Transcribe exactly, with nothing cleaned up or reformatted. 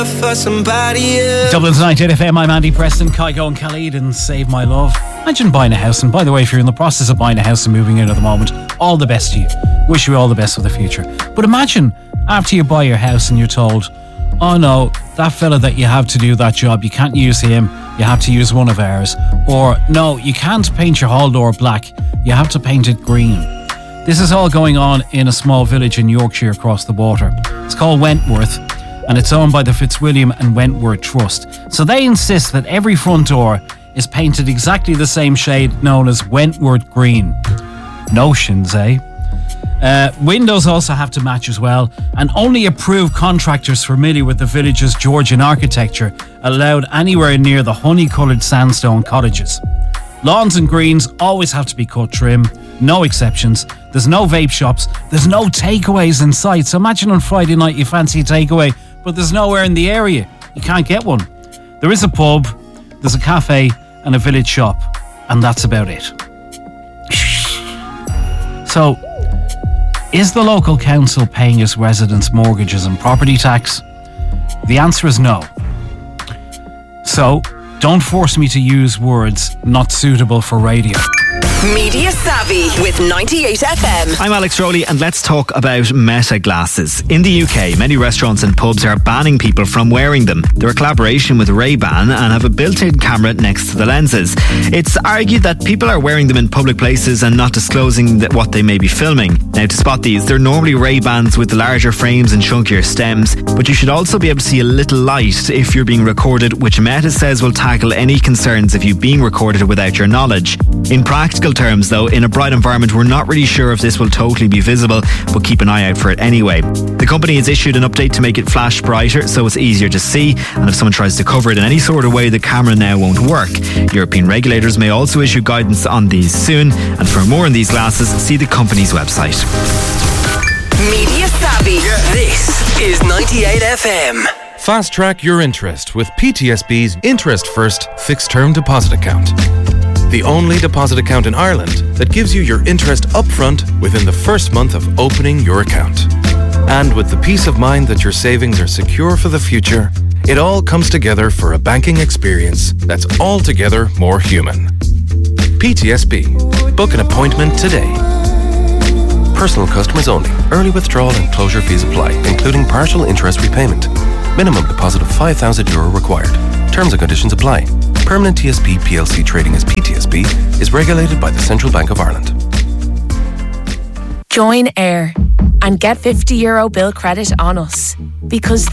For somebody else. Dublin's ninety-eight F M, I'm Andy Preston, Kygo and Khalid and Save My Love. Imagine buying a house, and by the way, if you're in the process of buying a house and moving in at the moment, all the best to you. Wish you all the best for the future. But imagine after you buy your house and you're told, oh no, that fella that you have to do that job, you can't use him, you have to use one of ours. Or no, you can't paint your hall door black, you have to paint it green. This is all going on in a small village in Yorkshire across the water. It's called Wentworth, and it's owned by the Fitzwilliam and Wentworth Trust. So they insist that every front door is painted exactly the same shade, known as Wentworth Green. Notions, eh? Uh, windows also have to match as well, and only approved contractors familiar with the village's Georgian architecture allowed anywhere near the honey-coloured sandstone cottages. Lawns and greens always have to be cut trim, no exceptions. There's no vape shops, there's no takeaways in sight. So imagine on Friday night you fancy a takeaway, but there's nowhere in the area. You can't get one. There is a pub, there's a cafe and a village shop, and that's about it. So, is the local council paying its residents' mortgages and property tax? The answer is no. So, don't force me to use words not suitable for radio. Media Savvy with ninety-eight F M. I'm Alex Rowley, and let's talk about Meta glasses. In the U K, many restaurants and pubs are banning people from wearing them. They're a collaboration with Ray-Ban and have a built-in camera next to the lenses. It's argued that people are wearing them in public places and not disclosing that what they may be filming. Now, to spot these, they're normally Ray-Bans with the larger frames and chunkier stems, but you should also be able to see a little light if you're being recorded, which Meta says will tackle any concerns of you being recorded without your knowledge. In practical terms, though, in a bright environment, we're not really sure if this will totally be visible, but keep an eye out for it anyway. The company has issued an update to make it flash brighter so it's easier to see, and if someone tries to cover it in any sort of way, the camera now won't work. European regulators may also issue guidance on these soon, and for more on these glasses, see the company's website. Media Savvy. Yeah. This is ninety-eight F M. Fast track your interest with P T S B's Interest First Fixed Term Deposit Account. The only deposit account in Ireland that gives you your interest upfront within the first month of opening your account. And with the peace of mind that your savings are secure for the future, it all comes together for a banking experience that's altogether more human. P T S B. Book an appointment today. Personal customers only. Early withdrawal and closure fees apply, including partial interest repayment. Minimum deposit of five thousand euro required. Terms and conditions apply. Permanent T S B P L C trading as P T S B is regulated by the Central Bank of Ireland. Join AIR and get fifty euro bill credit on us, because